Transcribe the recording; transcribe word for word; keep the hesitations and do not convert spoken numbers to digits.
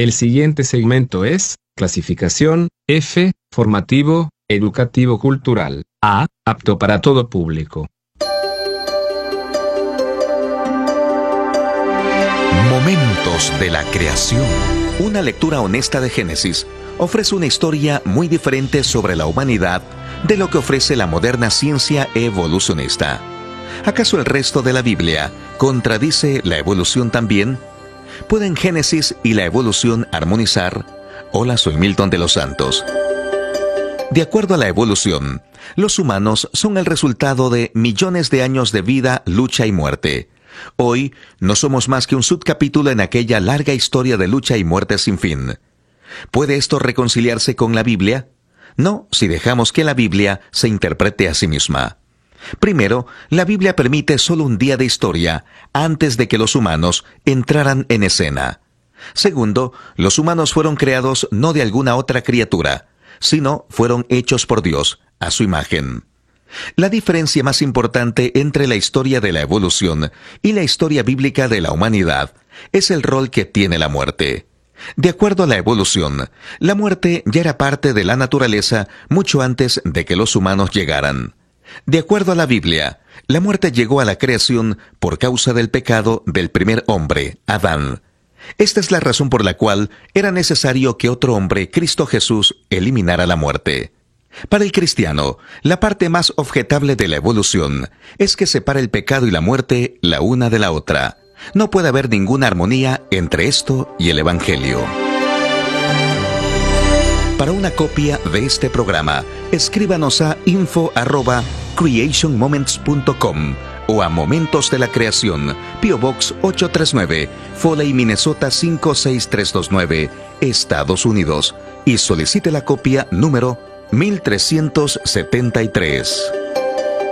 El siguiente segmento es clasificación F, formativo, educativo cultural. A, apto para todo público. Momentos de la creación. Una lectura honesta de Génesis ofrece una historia muy diferente sobre la humanidad de lo que ofrece la moderna ciencia evolucionista. ¿Acaso el resto de la Biblia contradice la evolución también? ¿Pueden Génesis y la evolución armonizar? Hola, soy Milton de los Santos. De acuerdo a la evolución, los humanos son el resultado de millones de años de vida, lucha y muerte. Hoy no somos más que un subcapítulo en aquella larga historia de lucha y muerte sin fin. ¿Puede esto reconciliarse con la Biblia? No, si dejamos que la Biblia se interprete a sí misma. Primero, la Biblia permite solo un día de historia antes de que los humanos entraran en escena. Segundo, los humanos fueron creados no de alguna otra criatura, sino fueron hechos por Dios, a su imagen. La diferencia más importante entre la historia de la evolución y la historia bíblica de la humanidad es el rol que tiene la muerte. De acuerdo a la evolución, la muerte ya era parte de la naturaleza mucho antes de que los humanos llegaran. De acuerdo a la Biblia, la muerte llegó a la creación por causa del pecado del primer hombre, Adán. Esta es la razón por la cual era necesario que otro hombre, Cristo Jesús, eliminara la muerte. Para el cristiano, la parte más objetable de la evolución es que separa el pecado y la muerte la una de la otra. No puede haber ninguna armonía entre esto y el Evangelio. Para una copia de este programa, escríbanos a info arroba creation moments punto com o a Momentos de la Creación, P O Box ocho tres nueve, Foley, Minnesota cinco seis tres dos nueve, Estados Unidos, y solicite la copia número mil trescientos setenta y tres.